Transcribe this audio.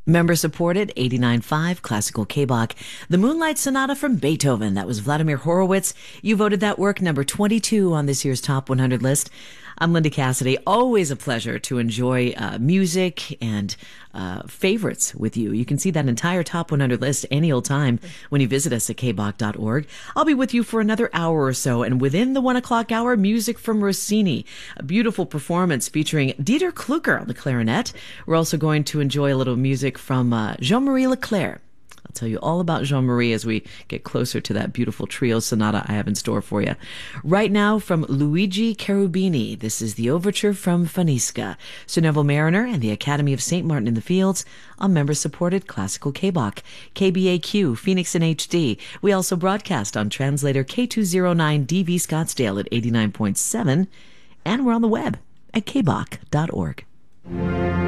Member-supported 89.5 Classical K-Bach. The Moonlight Sonata from Beethoven. That was Vladimir Horowitz. You voted that work number 22 on this year's Top 100 list. I'm Linda Cassidy. Always a pleasure to enjoy music and favorites with you. You can see that entire Top 100 list any old time when you visit us at kbach.org. I'll be with you for another hour or so, and within the 1 o'clock hour, music from Rossini. A beautiful performance featuring Dieter Klucker on the clarinet. We're also going to enjoy a little music from Jean-Marie Leclerc. I'll tell you all about Jean-Marie as we get closer to that beautiful trio sonata I have in store for you. Right now from Luigi Cherubini, this is the overture from Faniska, Sir Neville Mariner and the Academy of St. Martin in the Fields on member-supported Classical K-Bach, KBAQ, Phoenix in HD. We also broadcast on translator K209DV Scottsdale at 89.7, and we're on the web at kbach.org.